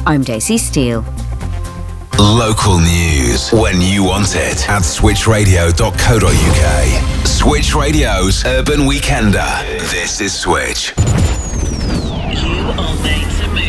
I'm Daisy Steele. Local news when you want it at switchradio.co.uk. Switch Radio's Urban Weekender. This is Switch. You are made to move.